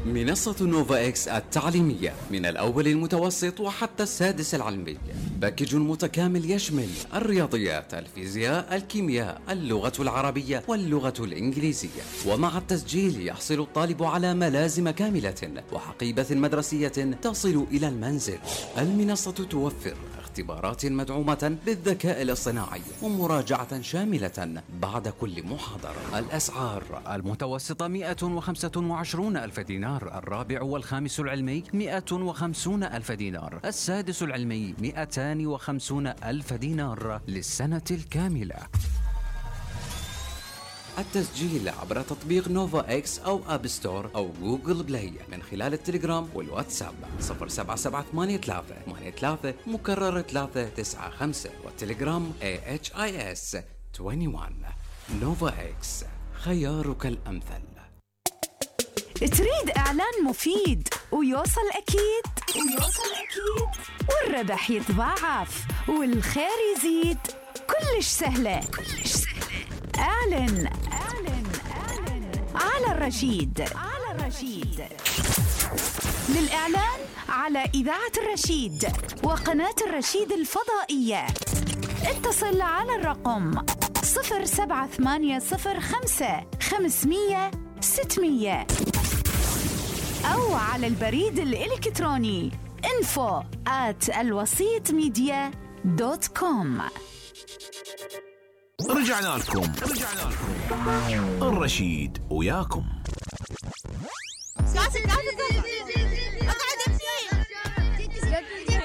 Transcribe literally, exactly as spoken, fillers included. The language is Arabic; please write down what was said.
منصة نوفا إكس التعليمية من الأول المتوسط وحتى السادس العلمي، باكج متكامل يشمل الرياضيات، الفيزياء، الكيمياء، اللغة العربية واللغة الإنجليزية. ومع التسجيل يحصل الطالب على ملازم كاملة وحقيبة مدرسية تصل إلى المنزل. المنصة توفر اختبارات مدعومة بالذكاء الاصطناعي ومراجعة شاملة بعد كل محاضرة. الأسعار: المتوسطة مئة وخمسة وعشرون ألف دينار، الرابع والخامس العلمي مئة وخمسون ألف دينار، السادس العلمي مئتان وخمسون ألف دينار للسنة الكاملة. التسجيل عبر تطبيق نوفا إكس أو أب ستور أو جوجل بلاي من خلال التليجرام والواتساب صفر سبعة سبعة ثمانية ثلاثة ثمانية ثلاثة مكرر ثلاثة تسعة خمسة والتليجرام إيه إتش آي إس واحد وعشرين. نوفا إكس، خيارك الأمثل. تريد إعلان مفيد ويوصل أكيد ويوصل أكيد والربح يتضاعف والخير يزيد؟ كلش سهلة كلش سهلة. اعلن اعلن اعلن على الرشيد على الرشيد. للإعلان على إذاعة الرشيد وقناة الرشيد الفضائية اتصل على الرقم صفر سبعة ثمانية صفر خمسة خمسمية ستمية أو على البريد الإلكتروني info at الوسيط ميديا دوت كوم. رجعنا لكم رجعنا لكم الرشيد وياكم. ساسي